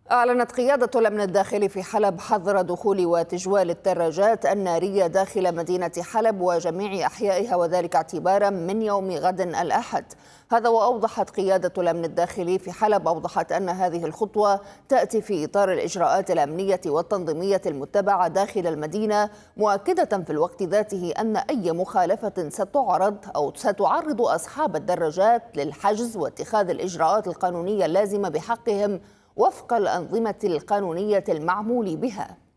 أعلنت قيادة الأمن الداخلي في حلب حظر دخول وتجوال الدراجات النارية داخل مدينة حلب وجميع أحيائها، وذلك اعتبارا من يوم غد الأحد. هذا وأوضحت قيادة الأمن الداخلي في حلب أن هذه الخطوة تأتي في إطار الإجراءات الأمنية والتنظيمية المتبعة داخل المدينة، مؤكدة في الوقت ذاته أن أي مخالفة ستعرض أصحاب الدراجات للحجز واتخاذ الإجراءات القانونية اللازمة بحقهم وفق الأنظمة القانونية المعمول بها.